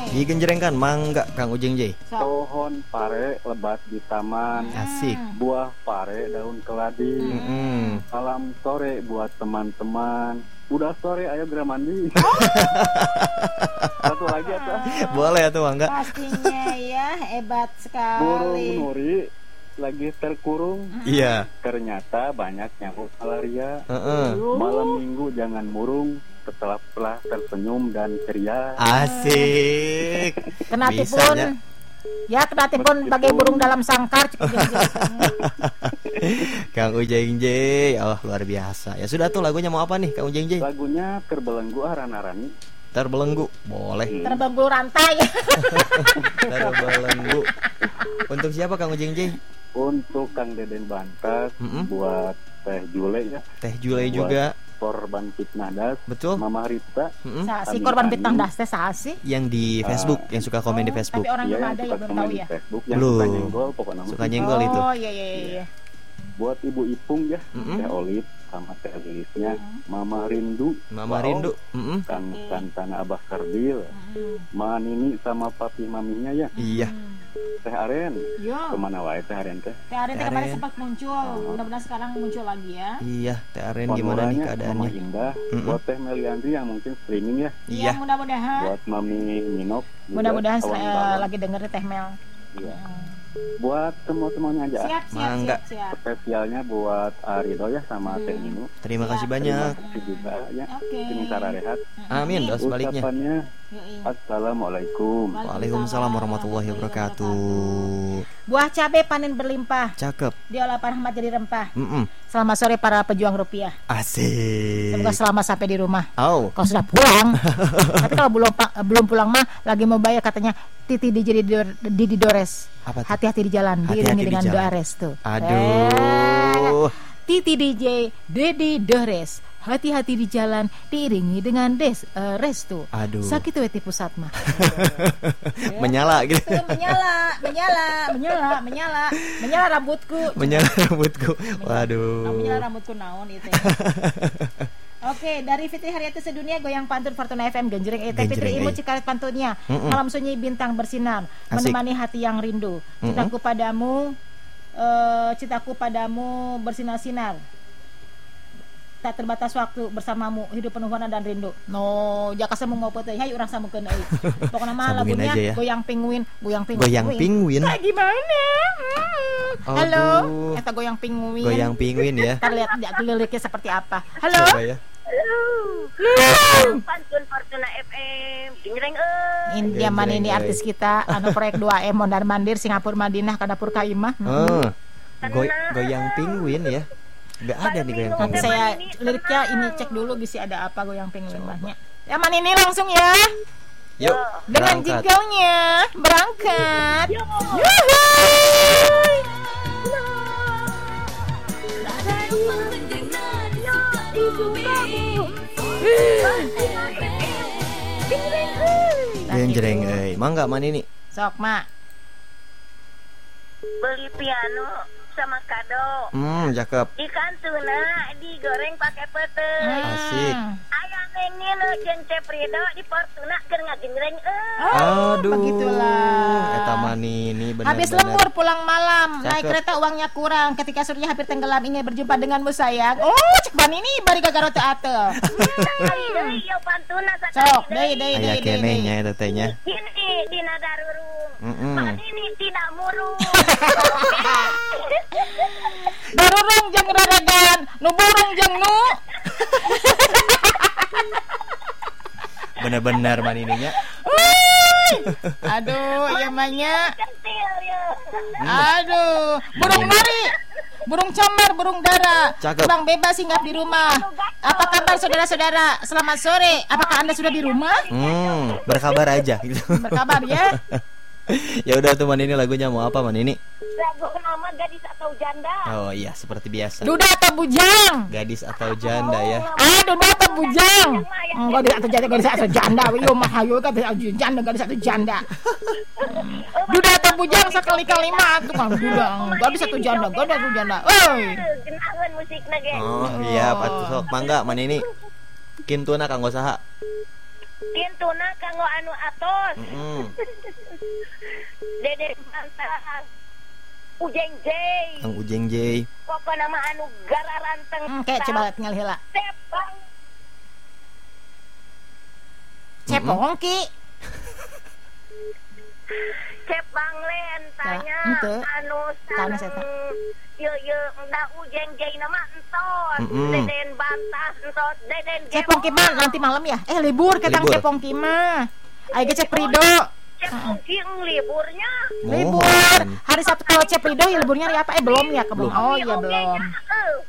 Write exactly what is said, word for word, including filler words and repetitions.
Digenjrengkan mangga Kang Ujeng J. Pohon pare lebat di taman. Asik. Buah pare daun keladi. Mm-mm. Salam sore buat teman-teman. Udah sore ayo gerak mandi. Satu lagi atau? Boleh tuh mangga. Pastinya ya, hebat Burung sekali. nuri lagi terkurung. Iya. Ternyata banyak nyamuk malaria. Heeh. Malam minggu jangan murung. Setelah telah tersenyum dan ceria. Asik. Kenati Bisanya. pun ya kenati pun bagai burung dalam sangkar. Kang Ujeng J, oh luar biasa. Ya sudah tuh lagunya mau apa nih Kang Ujeng J? Lagunya Terbelenggu Arana-Rani. Terbelenggu, boleh. Terbelenggu rantai. Terbelenggu. Untuk siapa Kang Ujeng J? Untuk Kang Deden Bantas, Mm-mm. buat Teh Jule ya, Teh Jule Buat juga. korban fitnah das, Betul. Mama Rita. Mm-mm. Sa- si Amin, korban amin. fitnah das teh saha sih? Yang di Facebook, yang suka komen di Oh, Facebook. Tapi orang Iya, yang yang ada suka ya belum komen tahu di ya. Facebook, yang Belum. suka nyenggol pokoknya. Suka nyenggol itu. Oh iya iya iya. iya. Buat Ibu Ipung ya, Mm-mm. Teh Olip sama Teh Lilisnya, Mama Rindu, Mama Wow, Rindu. Mm-mm. Kang Santana Abah Kardil, Ma Nini sama Papi Maminya ya, Iya. Teh Aren, Yo. kemana wae Teh Aren teh? Teh Arin teh Teh kemarin Arin. sempat muncul. Mudah-mudahan sekarang muncul lagi ya. Iya, Teh Aren gimana nih Ponuranya, Mama keadaannya? Indah, Mm-mm. buat Teh Meliandri yang mungkin streaming ya, Iya. Ya, mudah-mudahan. buat Mami Minok, juga, Mudah-mudahan kawan eh, balon. lagi denger Teh Mel. Iya. Buat semua-semuanya aja. Siap, siap, Mangga. siap, siap. Spesialnya buat Arido ya sama Teh Ninu. Terima kasih Siap. banyak. Terima kasih juga ya. Oke. Ini Sarah Rehat. Amin, dos baliknya. Ucapannya Yoi. Assalamualaikum. Waalaikumsalam warahmatullahi wabarakatuh. Buah cabai panen berlimpah, Cakep. diolah rahmat jadi rempah. Mm-mm. Selamat sore para pejuang rupiah. Asik. Semoga selamat sampai di rumah. Oh, Kalau sudah pulang, tapi kalau belum pa- belum pulang mah lagi mau bayar katanya Titi di di di Dores. apa tuh? Hati-hati di jalan, Hati-hati diiringi di dengan jalan. doa restu. Aduh. Eh, Titi D J Dedi Dores. Hati-hati di jalan diiringi dengan des eh, restu. Aduh. Sakit weti pusat mah. Menyala gitu. Tuh, menyala, menyala, menyala, menyala, menyala rambutku. Menyala rambutku. Nah, Waduh. menyala rambutku naon itu. Ya. Oke, dari Fitri Haryati sedunia goyang pantun Fortuna F M genjreng eta Fitri Genjreng, Imu eh. cikaret pantunnya. Mm-mm. Malam sunyi bintang bersinar, Asik. menemani hati yang rindu. Cintaku padamu eh cintaku padamu bersinar-sinar. Tak terbatas waktu bersamamu, hidup penuh warna dan rindu. No, jaka sambung mau teh, hayu urang sambungkeun euy. Pokona mah Sambungin lagunya aja ya. goyang penguin, goyang penguin. Goyang penguin. Nah, gimana? Hmm. Halo, Aduh. eta goyang penguin. Goyang penguin ya. Kita lihat lihat liriknya seperti apa. Halo. Coba ya. Pantun Fortuna F M genjreng euy. Ini dia mana ini Genjreng, artis kita anu proyek dua M Mondar Mandir Singapura Madinah Kadapur Kaimah. Oh. Goy- goyang penguin ya. Gak ada nih goyang Nanti penguin. saya liriknya ini cek dulu bisa ada apa goyang penguin mahnya. Ya mana ini langsung ya. Yuk, Dengan berangkat. jinglenya berangkat. Yuhu. Genjreng euy. Mangga mana ini? Sok mak. Beli piano sama kado. Hmm, cakep. Ikan tuna digoreng pakai pete. Asik. Ayam nengin jeung ceprido di Fortuna keur ngagenjreng euy. Oh, Aduh. begitulah. Eta manini benar-benar. Habis lembur pulang malam, naik Cakep. kereta uangnya kurang. Ketika surya hampir tenggelam ingin berjumpa denganmu sayang. Oh, cek ban ini bari gagaro teu atel. Sekali deui ieu pantuna Sok, sakali deui deui. deui Aya deui. keneh nya eta teh nya. Ini di nadarurung. Mm-mm. Pan ini tidak murung. Darurung jeung raragan, nu burung jeung nu. Bener-bener manininya. Uy. Aduh, ieu mah nya. Kentil ya. Aduh, burung mari. Burung camar, burung dara. Cakep. Terbang bebas hinggap di rumah. Apa kabar saudara-saudara? Selamat sore. Apakah Anda sudah di rumah? Hmm, berkabar aja gitu. Berkabar ya. Ya udah tuh manini lagunya mau apa manini? Lagu nama gadis atau janda. Oh iya, seperti biasa. Duda atau bujang? Gadis atau janda ya. Ah, duda atau bujang? Enggak gadis atau janda, gadis atau janda. Yo mah hayu gadis atau janda, gadis atau janda. Duda atau bujang sekali-kali mah tuh kan duda. Gadis atau janda, gadis atau janda. Oi. Genaheun musikna ge. Oh iya, patuh sok mangga manini. Kintuna kanggo saha? Kintuna kanggo anu atos. Mm-mm. Dede bantah. Ujeng jay. Kang Ujeng J. Pokokna mah anu gararanteng. Hmm, kayak coba lihat tinggal heula. Tepang. Cepongki. Cepang len tanya Nah, ente. anu Tanya sareng saya, Ye ye da ujeng jay nama entot. Mm-mm. Deden bantah entot. Deden Cepongki mah nanti malam ya? Eh libur ketang Libur. Cepongki mah. Ayo ge cek Rido. Cepongki liburnya. Libur. Hari Sabtu kalau cek Rido ya liburnya hari apa? Eh belum ya, belum. Oh iya belum. Oge-ogenya, eh.